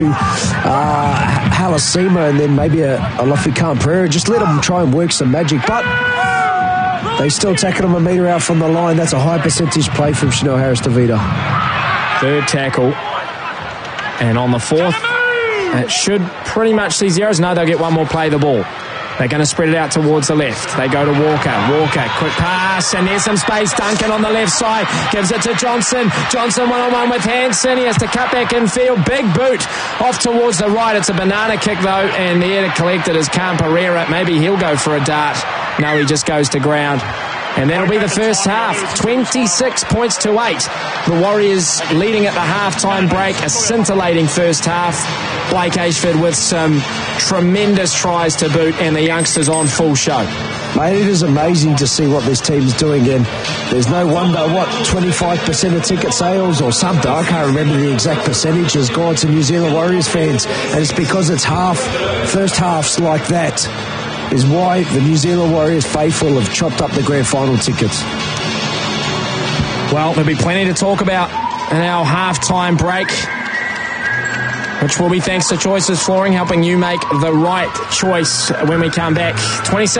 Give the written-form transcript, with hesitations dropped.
Halasima and then maybe a Lafikan Pereira. Just let them try and work some magic. But they still tackle him a metre out from the line. That's a high percentage play from Chanel Harris-Tavita. Third tackle. And on the fourth, it should pretty much see zeros. No, they'll get one more play of the ball. They're going to spread it out towards the left. They go to Walker. Walker, quick pass, and there's some space. Duncan on the left side gives it to Johnson. Johnson one-on-one with Hansen. He has to cut back in field. Big boot off towards the right. It's a banana kick, though, and there to collect it is Cam Pereira. Maybe he'll go for a dart. No, he just goes to ground. And that'll be the first half. 26 points to 8. The Warriors leading at the halftime break. A scintillating first half. Blake Ayshford with some tremendous tries to boot, and the youngsters on full show. Mate, it is amazing to see what this team's doing, and there's no wonder 25% of ticket sales or something, I can't remember the exact percentage, has gone to New Zealand Warriors fans, and it's because it's first halves like that is why the New Zealand Warriors faithful have chopped up the grand final tickets. Well, there'll be plenty to talk about in our halftime break, which will be thanks to Choices Flooring, helping you make the right choice when we come back. 26